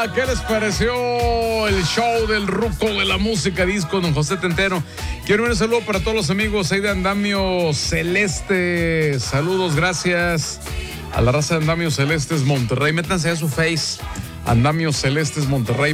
¿qué les pareció el show del ruco de la música disco, don José Tentero? Quiero un saludo para todos los amigos ahí de Andamio Celeste. Saludos, gracias a la raza de Andamio Celestes Monterrey. Métanse a su face, Andamio Celestes Monterrey.